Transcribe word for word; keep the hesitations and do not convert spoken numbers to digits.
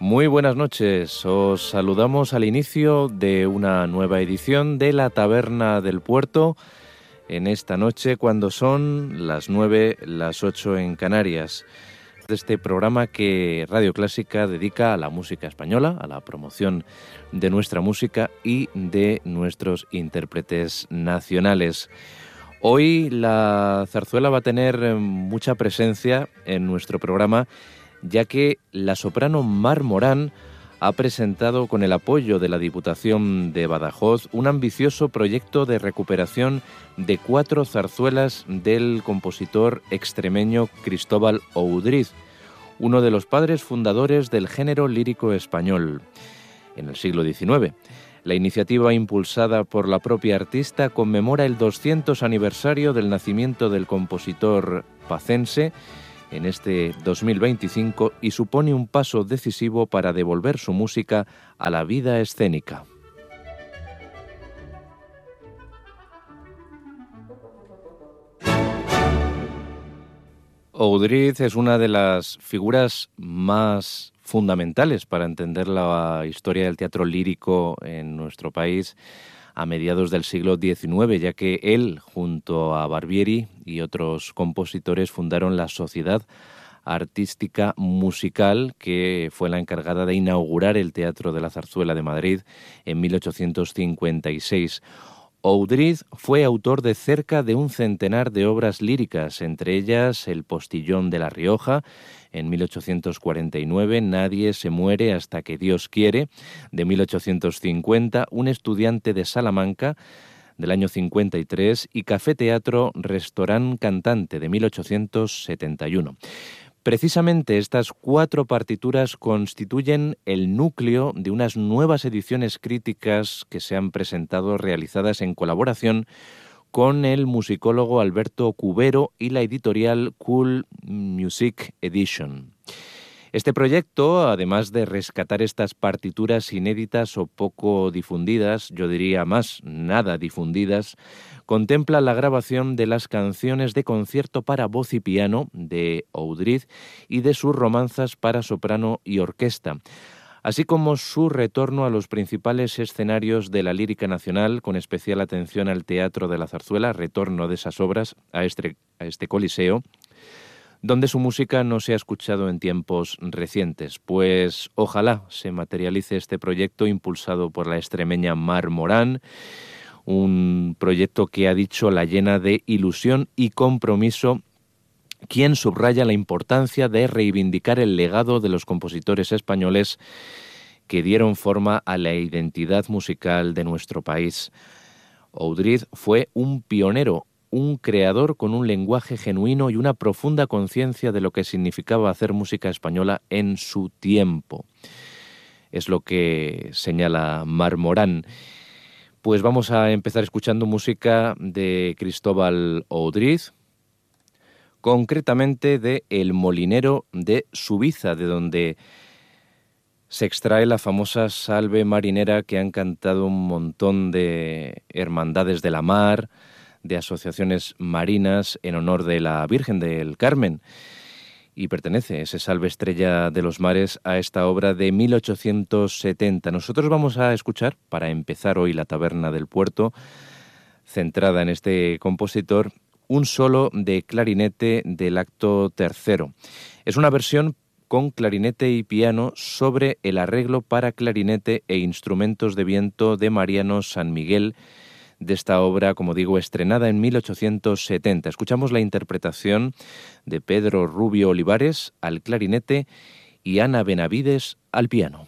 Muy buenas noches, os saludamos al inicio de una nueva edición de La Taberna del Puerto en esta noche cuando son las nueve, las ocho en Canarias. De este programa que Radio Clásica dedica a la música española, a la promoción de nuestra música y de nuestros intérpretes nacionales. Hoy la zarzuela va a tener mucha presencia en nuestro programa, ya que la soprano Mar Morán ha presentado con el apoyo de la Diputación de Badajoz un ambicioso proyecto de recuperación de cuatro zarzuelas del compositor extremeño Cristóbal Oudriz, uno de los padres fundadores del género lírico español en el siglo diecinueve. La iniciativa, impulsada por la propia artista, conmemora el doscientos aniversario del nacimiento del compositor pacense en este dos mil veinticinco y supone un paso decisivo para devolver su música a la vida escénica. Oudriz es una de las figuras más fundamentales para entender la historia del teatro lírico en nuestro país a mediados del siglo diecinueve, ya que él, junto a Barbieri y otros compositores, fundaron la Sociedad Artística Musical, que fue la encargada de inaugurar el Teatro de la Zarzuela de Madrid en mil ochocientos cincuenta y seis. Oudriz fue autor de cerca de un centenar de obras líricas, entre ellas El Postillón de La Rioja, en mil ochocientos cuarenta y nueve, Nadie se muere hasta que Dios quiere, de mil ochocientos cincuenta, Un estudiante de Salamanca, del año cincuenta y tres, y Café Teatro Restaurant Cantante, de mil ochocientos setenta y uno. Precisamente estas cuatro partituras constituyen el núcleo de unas nuevas ediciones críticas que se han presentado, realizadas en colaboración con el musicólogo Alberto Cubero y la editorial Cool Music Edition. Este proyecto, además de rescatar estas partituras inéditas o poco difundidas, yo diría más nada difundidas, contempla la grabación de las canciones de concierto para voz y piano de Oudriz y de sus romanzas para soprano y orquesta, así como su retorno a los principales escenarios de la lírica nacional, con especial atención al Teatro de la Zarzuela, retorno de esas obras a este, a este coliseo, donde su música no se ha escuchado en tiempos recientes. Pues ojalá se materialice este proyecto impulsado por la extremeña Mar Morán, un proyecto que, ha dicho, la llena de ilusión y compromiso, quien subraya la importancia de reivindicar el legado de los compositores españoles que dieron forma a la identidad musical de nuestro país. Oudriz fue un pionero, un creador con un lenguaje genuino y una profunda conciencia de lo que significaba hacer música española en su tiempo. Es lo que señala Mar Morán. Pues vamos a empezar escuchando música de Cristóbal Oudriz, concretamente de El Molinero de Subiza, de donde se extrae la famosa salve marinera que han cantado un montón de hermandades de la mar, de asociaciones marinas en honor de la Virgen del Carmen, y pertenece ese Salve Estrella de los Mares a esta obra de mil ochocientos setenta. Nosotros vamos a escuchar, para empezar hoy la Taberna del Puerto, centrada en este compositor, un solo de clarinete del acto tercero. Es una versión con clarinete y piano sobre el arreglo para clarinete e instrumentos de viento de Mariano San Miguel, de esta obra, como digo, estrenada en mil ochocientos setenta. Escuchamos la interpretación de Pedro Rubio Olivares al clarinete y Ana Benavides al piano.